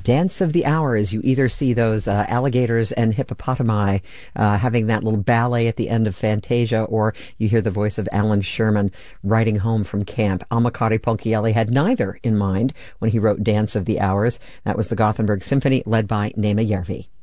Dance of the Hours. You either see those alligators and hippopotami having that little ballet at the end of Fantasia, or you hear the voice of Alan Sherman riding home from camp. Amakari Ponchielli had neither in mind when he wrote Dance of the Hours. That was the Gothenburg Symphony led by Nema Järvi.